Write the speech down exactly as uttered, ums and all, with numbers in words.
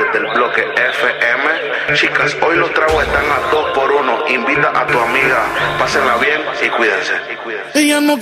desde el bloque F M. Chicas, hoy los tragos están a dos por uno. Invita a tu amiga, pásenla bien y cuídense. Ella no